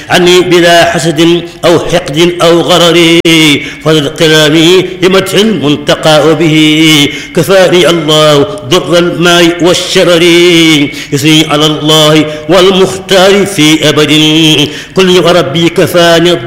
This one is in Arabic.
عني بلا حسد أو حقد أو غرر فضل كلامي بمدح المنتقى وبه كفاني الله ضر الماء والشرر يثني على الله والمختار في أبد قل وربي كفاني